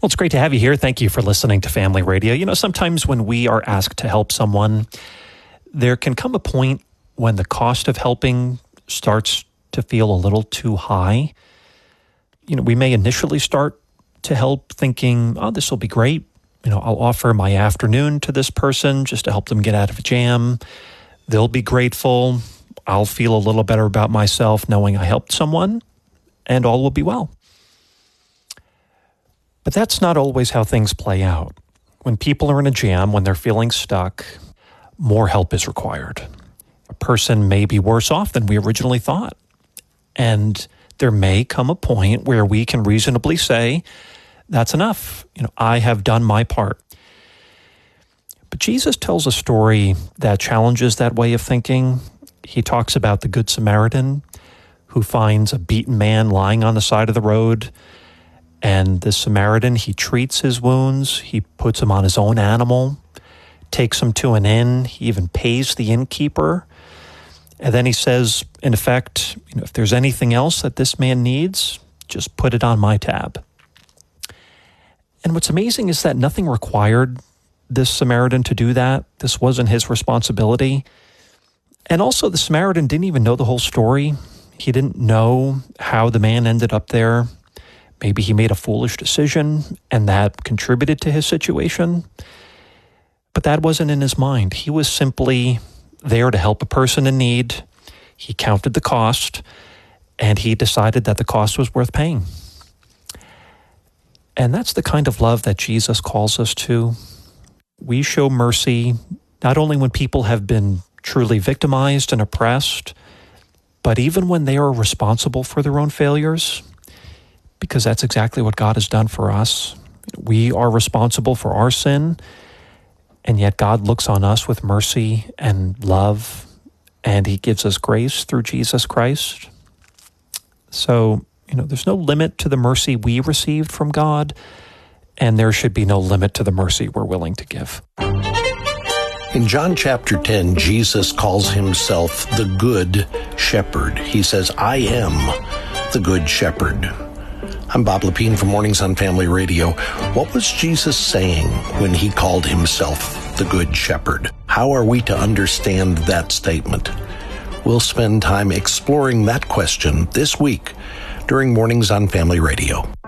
Well, it's great to have you here. Thank you for listening to Family Radio. You know, sometimes when we are asked to help someone, there can come a point when the cost of helping starts to feel a little too high. You know, we may initially start to help thinking, oh, this will be great. You know, I'll offer my afternoon to this person just to help them get out of a jam. They'll be grateful. I'll feel a little better about myself knowing I helped someone, and all will be well. But that's not always how things play out. When people are in a jam, when they're feeling stuck, more help is required. A person may be worse off than we originally thought. And there may come a point where we can reasonably say, that's enough. You know, I have done my part. But Jesus tells a story that challenges that way of thinking. He talks about the Good Samaritan who finds a beaten man lying on the side of the road. And the Samaritan, he treats his wounds. He puts him on his own animal, takes him to an inn. He even pays the innkeeper. And then he says, in effect, you know, if there's anything else that this man needs, just put it on my tab. And what's amazing is that nothing required this Samaritan to do that. This wasn't his responsibility. And also the Samaritan didn't even know the whole story. He didn't know how the man ended up there. Maybe he made a foolish decision and that contributed to his situation. But that wasn't in his mind. He was simply there to help a person in need. He counted the cost and he decided that the cost was worth paying. And that's the kind of love that Jesus calls us to. We show mercy not only when people have been truly victimized and oppressed, but even when they are responsible for their own failures, because that's exactly what God has done for us. We are responsible for our sin, and yet God looks on us with mercy and love, and he gives us grace through Jesus Christ. So, you know, there's no limit to the mercy we received from God, and there should be no limit to the mercy we're willing to give. In John chapter 10, Jesus calls himself the Good Shepherd. He says, I am the Good Shepherd. I'm Bob Lepine from Mornings on Family Radio. What was Jesus saying when he called himself the Good Shepherd? How are we to understand that statement? We'll spend time exploring that question this week during Mornings on Family Radio.